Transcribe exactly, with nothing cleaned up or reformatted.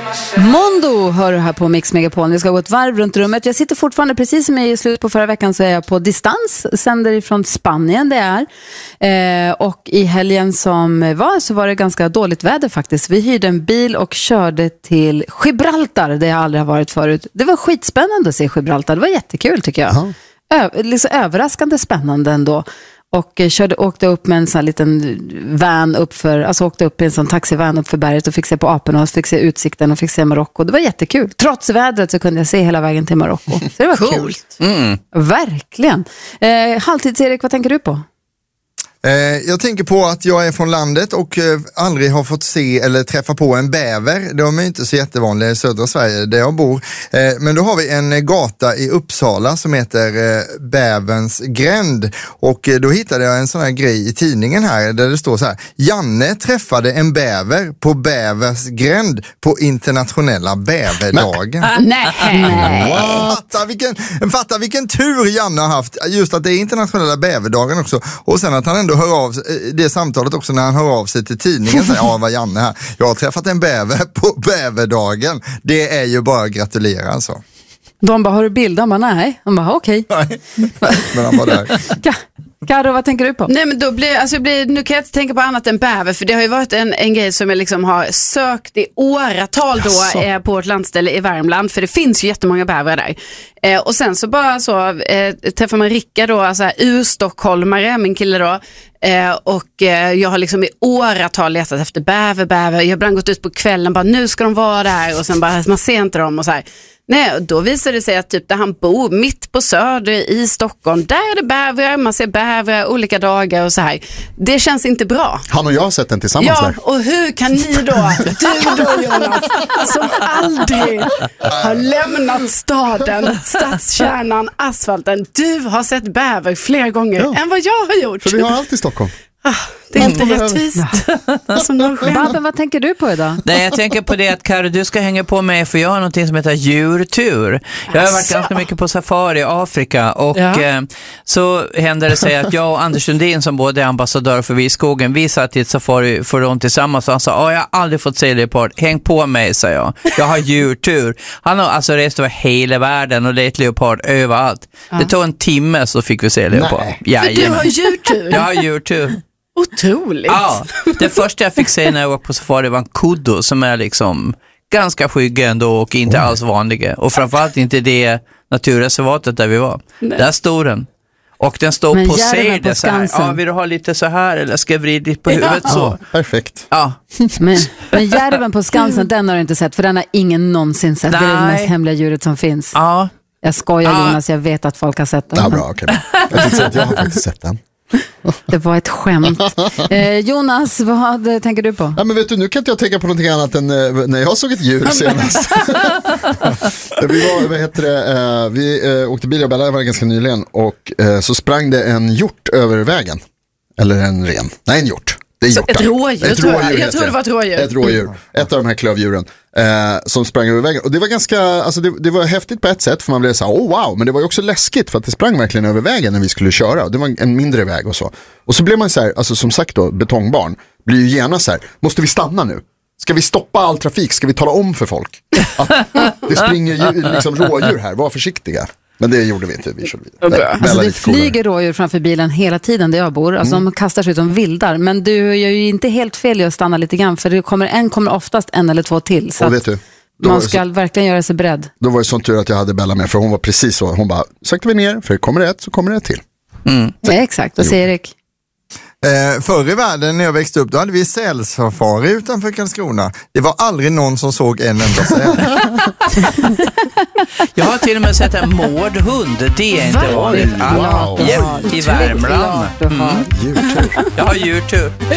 Mondo hör du här på Mix Megapol. Vi ska gå ett varv runt rummet. Jag sitter fortfarande, precis som i slutet på förra veckan, så är jag på distans. Sänder ifrån Spanien det är. Eh, och i helgen som var så var det ganska dåligt väder faktiskt. Vi hyrde en bil och körde till Gibraltar, där jag aldrig har varit förut. Det var skitspännande att se Gibraltar. Det var jättekul tycker jag. Ö- liksom överraskande spännande ändå. Och körde, åkte upp med en sån här liten van upp för, alltså åkte upp i en sån taxivan upp för berget och fick se på aporna och fick se utsikten och fick se Marocko. Det var jättekul. Trots vädret så kunde jag se hela vägen till Marocko. Så det var coolt. Mm. Verkligen. Eh, Halvtids-Erik, vad tänker du på? Eh, jag tänker på att jag är från landet och eh, aldrig har fått se eller träffa på en bäver. De är inte så jättevanliga i södra Sverige där jag bor. Eh, men då har vi en gata i Uppsala som heter eh, Bäverns gränd. Och eh, då hittade jag en sån här grej i tidningen här där det står så här: Janne träffade en bäver på Bävers gränd på internationella bäverdagen. Nej. Nej. Fatta vilken, fatta vilken tur Janne har haft. Just att det är internationella bäverdagen också. Och sen att han ändå hör av det samtalet också när han hör av sig till tidningen. Så, ja, vad Janne här. Jag har träffat en bäver på bäverdagen. Det är ju bara att gratulera alltså. De bara, har du bild? Han bara, nej. Han bara, okej. Okay. Men han var där. Karo, vad tänker du på? Nej, men då blir, alltså, blir, nu kan jag inte tänka på annat än bäver, för det har ju varit en, en grej som jag liksom har sökt i åratal då eh, på ett landställe i Värmland, för det finns ju jättemånga bävrar där. Eh, och sen så bara så eh, träffar man Rickard då, alltså ur-stockholmare, min kille då, eh, och eh, jag har liksom i åratal letat efter bäver, bäver. Jag har ibland gått ut på kvällen, bara nu ska de vara där, och sen bara, man ser inte dem och så här. Nej, då visar det sig att typ där han bor, mitt på Söder i Stockholm, där är det bävrar, man ser bävrar olika dagar och så här. Det känns inte bra. Han och jag har sett den tillsammans ja, där. Ja, och hur kan ni då, du då Jonas, som aldrig har lämnat staden, stadskärnan, asfalten, du har sett bäver fler gånger ja. än vad jag har gjort. För vi har allt i Stockholm. Ah, det är inte rättvist. Babben, vad tänker du på idag? Nej, jag tänker på det att Karo, du ska hänga på mig, för jag har någonting som heter djurtur. Jag har varit ganska mycket på safari i Afrika och ja. eh, så hände det sig att jag och Anders Sundin, som både är ambassadör för Viskogen, vi satt i ett safari för dem tillsammans och han sa, jag har aldrig fått se leopard, häng på mig, sa jag. Jag har djurtur. Han har alltså rest över hela världen och lett leopard överallt. Ja. Det tog en timme så fick vi se leopard. Ja, för du har djurtur? Jag har djurtur. Otroligt. Ja, det första jag fick se när jag var på safari var en kuddo som är liksom ganska skygga ändå och inte oh. alls vanliga. Och framförallt inte det naturreservatet där vi var. Nej. Där stod den. Och den står men på sig så här. Ja, vill du ha lite så här eller ska jag vrida lite på huvudet ja. så? Ja, perfekt. Ja. Men, men järven på Skansen, den har du inte sett, för den har ingen någonsin sett. Nej. Det är det mest hemliga djuret som finns. Ja. Jag skojar ja. Jonas, jag vet att folk har sett den. Ja, bra, okej. Jag tänkte säga att jag har faktiskt sett den. Det var ett skämt. Eh, Jonas, vad tänker du på? Ja, men vet du, nu kan inte jag tänka på någonting annat än eh, när jag såg ett djur senast. vi var, vad heter det, eh, vi eh, åkte bil och Bella var ganska nyligen och eh, så sprang det en hjort över vägen. Eller en ren. Nej, en hjort. Det är hjortar. Ett rådjur, ett tror jag. jag. Jag tror det var ett rådjur. Ett rådjur. Ett av de här klövdjuren eh, som sprang över vägen. Och det var ganska, alltså det, det var häftigt på ett sätt, för man blev så här, oh wow, men det var ju också läskigt för att det sprang verkligen över vägen när vi skulle köra. Och det var en mindre väg och så. Och så blev man så här, alltså som sagt då, betongbarn blir ju gärna så här, måste vi stanna nu? Ska vi stoppa all trafik? Ska vi tala om för folk att det springer ju, liksom rådjur här, var försiktiga. Men det gjorde vi inte, vi körde vidare. Alltså det flyger rådjur framför bilen hela tiden där jag bor. Alltså mm. de kastar sig ut som vildar. Men du gör ju inte helt fel i att stanna lite grann. För det kommer, en kommer oftast en eller två till. Så och vet du, man ska så, verkligen göra sig beredd. Då var det sån tur att jag hade Bella med, för hon var precis så. Hon bara, sökte vi ner, för kommer det ett så kommer det ett till. Mm. Ja, exakt, vad säger Erik? Eh, förr i världen när jag växte upp, då hade vi sälsafari utanför Karlskrona. Det var aldrig någon som såg en enda säl. Jag har till och med sett en mårdhund. Det är inte vanligt. Wow. Ja, i Värmland. Mm. Djurtur. Jag har djurtur.